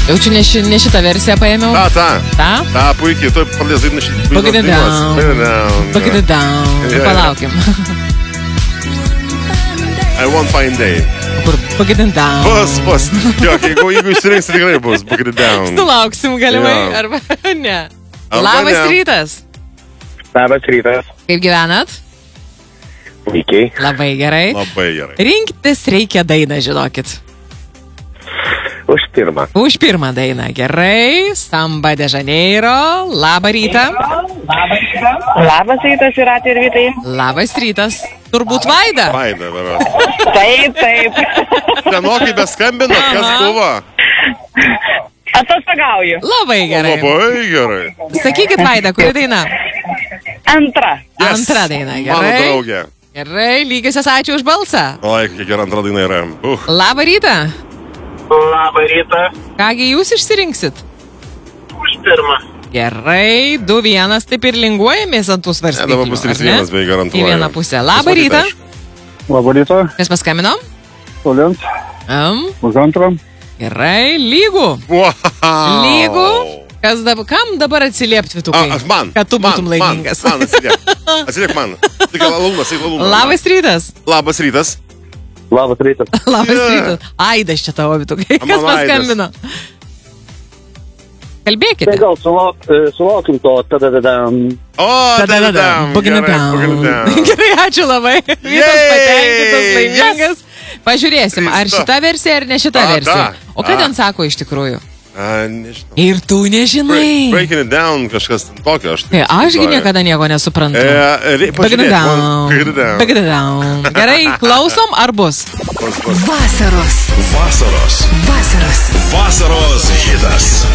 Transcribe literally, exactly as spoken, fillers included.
Jaučiu, ne, ši, ne šitą versiją paėmiau. Ta, ta. Ta? Ta, puikiai. Tu pradės dainą šitą. Bug it down. Bug it down. Palaukim. I won't find day. Kur bug it down. Bus, bus. Jo, jeigu, jeigu išsirinks, tikrai bus. Bug it down. Sulauksim galimai, Jo. arba ne. Arba Labas ne. rytas. Labas rytas. Kaip gyvenat? Puikiai. Labai gerai. Labai gerai. Rinktis reikia dainą, žinokit. Už pirmą. Už pirmą dainą. Gerai. Samba de Janeiro. Labą rytą. Labas rytas, Jūratė ir Vytai. Labas rytas. Turbūt Vaida. Vaida, daro. Taip, taip. Senokai beskambino, kas Aha. buvo? Atostogauju. Labai gerai. Labai gerai. Sakykit, Vaida, kuri daina? Antra. Yes. Antra daina. Mano Gerai. draugė. Gerai. Lygiosios ačiū už balsą. Oi, kiek gera antra daina yra. Uh. Labą rytą. Labą rytą. Kągi jūs išsirinksit? Už pirmą. Gerai. Du vienas, taip ir linguojamės ant tų Ne, svarstyklių. dabar bus trys ar ne? vienas, beveik garantuoju. Į vieną pusę. Labą rytą. Labą rytą, Kas paskambino? Tolint, Um, už antrą. gerai. Lygų. Wow. Lygų. Kas dabar, kam dabar atsiliepti, Vitukai? A, aš man. Kad tu man, būtum laimingas. Man, man atsiliek. Atsiliek man. Tik lalūnas, tik lalūnas. Labas rytas. Labas rytas. Labas rytas. Labas Yeah. rytas. Aidas čia tavo, Vitukai. A, Kas mano Aidas. paskambino? Tai Kalbėkite. gal sulauk, e, sulaukim to, tada, tada. O, Tada, tada. Bugina down. Gerai, ačiū labai. Vytas Yay! patenkintas, laimingas. Pažiūrėsim, ar šita versija, ar ne šita A, versija. ta. O ką A. ten sako iš tikrųjų? A, nežinau. Ir tu nežinai. Breaking it down, kažkas tokio. Aš, Tai ašgi niekada nieko nesuprantu. E, Bugina pažiūrėk, down. man- Bugina down. Bugina down. Gerai, klausom, ar bus? Bus, bus. Vasaros. Vasaros. Vasaros. Vasaros hitas.